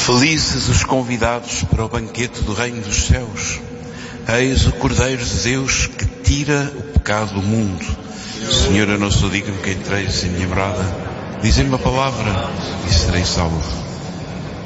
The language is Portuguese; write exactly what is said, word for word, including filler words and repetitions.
Felizes os convidados para o banquete do reino dos céus. Eis o Cordeiro de Deus que tira o pecado do mundo. Senhor, eu não sou digno que entreis em minha morada. Dizem-me a palavra e serei salvo.